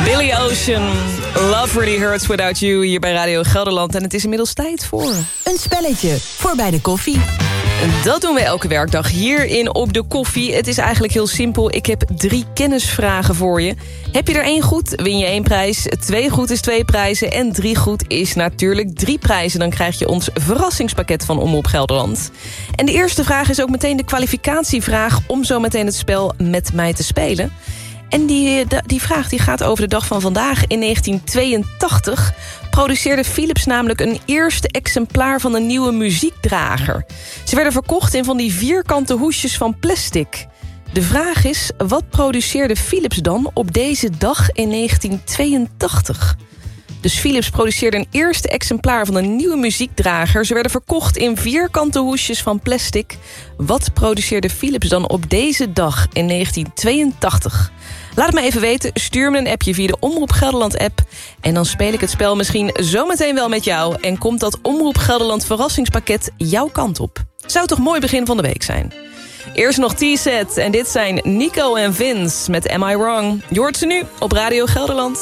Billy Ocean, Love Really Hurts Without You, hier bij Radio Gelderland. En het is inmiddels tijd voor... een spelletje voor bij de koffie. Dat doen we elke werkdag hierin op de koffie. Het is eigenlijk heel simpel. Ik heb 3 kennisvragen voor je. Heb je er 1 goed, win je 1 prijs. 2 goed is 2 prijzen. En 3 goed is natuurlijk 3 prijzen. Dan krijg je ons verrassingspakket van Omroep Gelderland. En de eerste vraag is ook meteen de kwalificatievraag... om zo meteen het spel met mij te spelen. En die vraag die gaat over de dag van vandaag. In 1982 produceerde Philips namelijk een eerste exemplaar van een nieuwe muziekdrager. Ze werden verkocht in van die vierkante hoesjes van plastic. De vraag is, wat produceerde Philips dan op deze dag in 1982? Dus Philips produceerde een eerste exemplaar van een nieuwe muziekdrager. Ze werden verkocht in vierkante hoesjes van plastic. Wat produceerde Philips dan op deze dag in 1982? Laat het me even weten. Stuur me een appje via de Omroep Gelderland app. En dan speel ik het spel misschien zometeen wel met jou. En komt dat Omroep Gelderland verrassingspakket jouw kant op. Zou toch mooi begin van de week zijn. Eerst nog T-Set. En dit zijn Nico en Vince met Am I Wrong. Je hoort ze nu op Radio Gelderland.